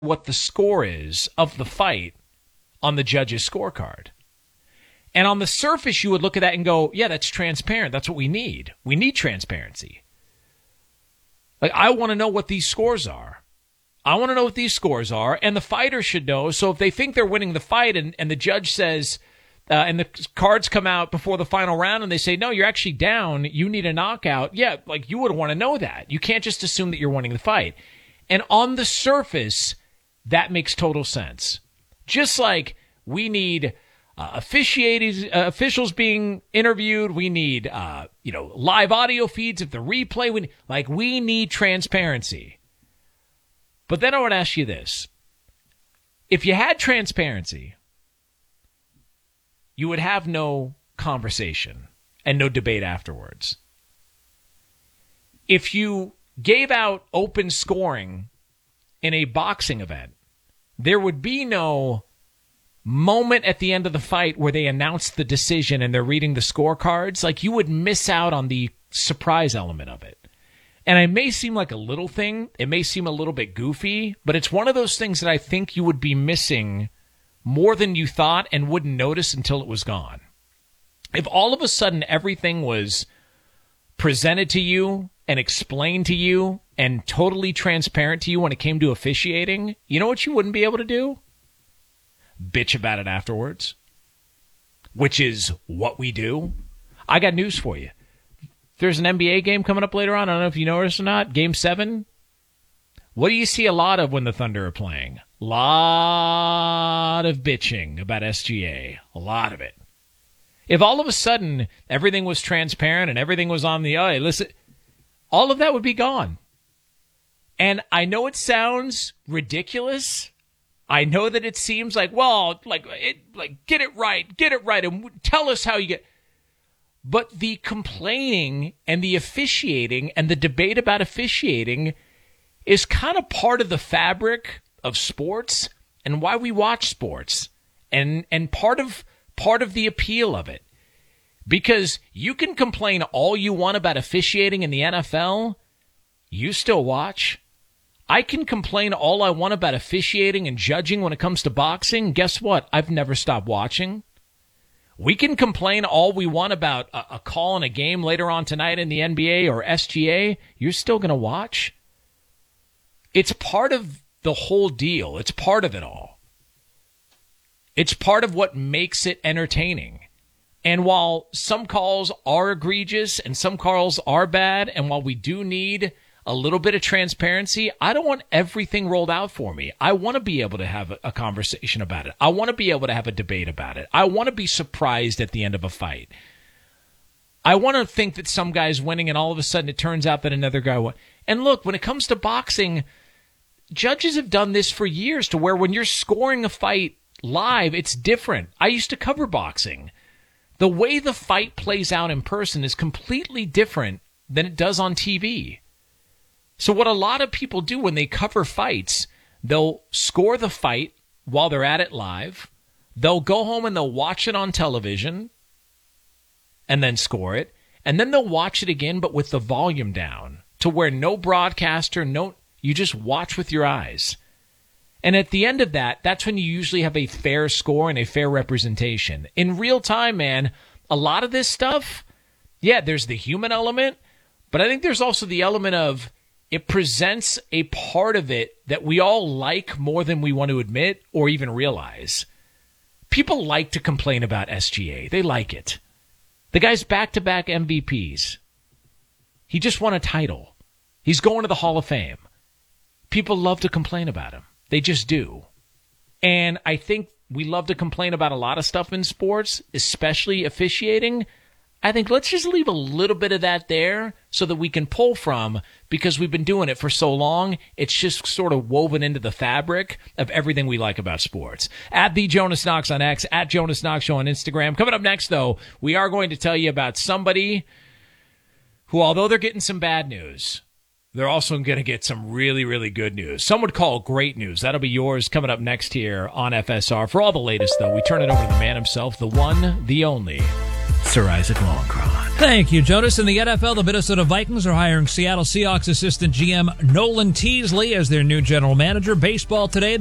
what the score is of the fight on the judge's scorecard. And on the surface, you would look at that and go, yeah, that's transparent. That's what we need. We need transparency. Like, I want to know what these scores are. I want to know what these scores are, and the fighter should know. So if they think they're winning the fight and the judge says, and the cards come out before the final round and they say, no, you're actually down, you need a knockout. Yeah, like, you would want to know that. You can't just assume that you're winning the fight. And on the surface, that makes total sense. Just like we need officials being interviewed, we need live audio feeds of the replay. We need transparency. But then I would ask you this. If you had transparency, you would have no conversation and no debate afterwards. If you gave out open scoring in a boxing event, there would be no moment at the end of the fight where they announce the decision and they're reading the scorecards. Like, you would miss out on the surprise element of it. And it may seem like a little thing. It may seem a little bit goofy, but it's one of those things that I think you would be missing more than you thought and wouldn't notice until it was gone. If all of a sudden everything was presented to you and explained to you and totally transparent to you when it came to officiating, you know what you wouldn't be able to do? Bitch about it afterwards, which is what we do. I got news for you. There's an NBA game coming up later on. I don't know if you noticed or not. Game 7. What do you see a lot of when the Thunder are playing? A lot of bitching about SGA. A lot of it. If all of a sudden everything was transparent and everything was on the eye, listen, all of that would be gone. And I know it sounds ridiculous. I know that it seems like, get it right, and tell us how you get. But the complaining and the officiating and the debate about officiating is kind of part of the fabric of sports and why we watch sports, and part of the appeal of it. Because you can complain all you want about officiating in the NFL, you still watch. I can complain all I want about officiating and judging when it comes to boxing. Guess what? I've never stopped watching. We can complain all we want about a call in a game later on tonight in the NBA or SGA. You're still going to watch. It's part of the whole deal. It's part of it all. It's part of what makes it entertaining. And while some calls are egregious and some calls are bad, and while we do need a little bit of transparency, I don't want everything rolled out for me. I want to be able to have a conversation about it. I want to be able to have a debate about it. I want to be surprised at the end of a fight. I want to think that some guy's winning and all of a sudden it turns out that another guy won. And look, when it comes to boxing, judges have done this for years to where when you're scoring a fight live, it's different. I used to cover boxing. The way the fight plays out in person is completely different than it does on TV. So what a lot of people do when they cover fights, they'll score the fight while they're at it live. They'll go home and they'll watch it on television and then score it. And then they'll watch it again, but with the volume down to where no broadcaster, you just watch with your eyes. And at the end of that, that's when you usually have a fair score and a fair representation. In real time, man, a lot of this stuff, yeah, there's the human element, but I think there's also the element of it presents a part of it that we all like more than we want to admit or even realize. People like to complain about SGA. They like it. The guy's back-to-back MVPs. He just won a title. He's going to the Hall of Fame. People love to complain about him. They just do. And I think we love to complain about a lot of stuff in sports, especially officiating. I think let's just leave a little bit of that there so that we can pull from, because we've been doing it for so long, it's just sort of woven into the fabric of everything we like about sports. At the Jonas Knox on X, at Jonas Knox Show on Instagram. Coming up next, though, we are going to tell you about somebody who, although they're getting some bad news, they're also going to get some really, really good news. Some would call great news. That'll be yours coming up next here on FSR. For all the latest, though, we turn it over to the man himself, the one, the only, Sir Isaac Longcron. Thank you, Jonas. In the NFL, the Minnesota Vikings are hiring Seattle Seahawks assistant GM Nolan Teasley as their new general manager. Baseball today.